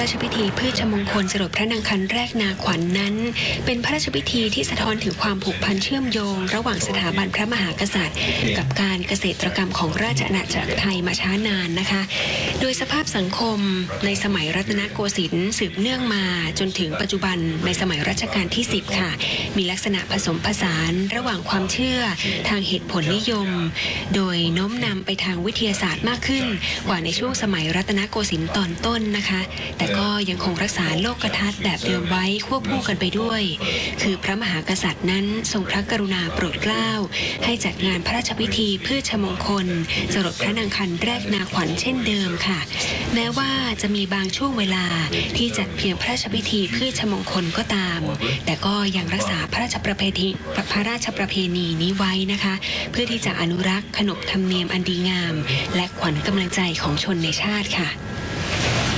ราชพิธีพืชมงคลสรดพระนางคันแรกนาขวัญ นั้นเป็นพระราชพิธีที่สะท้อนถึงความผูกพันเชื่อมโยงระหว่างสถาบันพระมหากษัตริย์กับการเกษตรกรรมของราชอาณาจักรไทยมาช้านานนะคะโดยสภาพสังคมในสมัยรัตนโกสินทร์สืบเนื่องมาจนถึงปัจจุบันในสมัยรัชกาลที่10ค่ะมีลักษณะผสมผสานระหว่างความเชื่อทางเหตุผลนิยมโดยโน้มนำไปทางวิทยาศาสตร์มากขึ้นกว่าในช่วงสมัยรัตนโกสินทร์ตอนต้นนะคะแต่ก็ยังคงรักษาโลกทัศน์แบบเดิมไว้ควบคู่กันไปด้วยคือพระมหากษัตริย์นั้นทรงพระกรุณาโปรดเกล้าให้จัดงานพระราชพิธีพืชมงคลสรดพระนางคันแรกนาขวัญเช่นเดิมค่ะแม้ว่าจะมีบางช่วงเวลาที่จัดเพียงพระราชพิธีพืชมงคลก็ตามแต่ก็ยังรักษาพระราชประเพณีนี้ไว้นะคะเพื่อที่จะอนุรักษ์ขนบธรรมเนียมอันดีงามและขวัญกำลังใจของชนในชาติค่ะ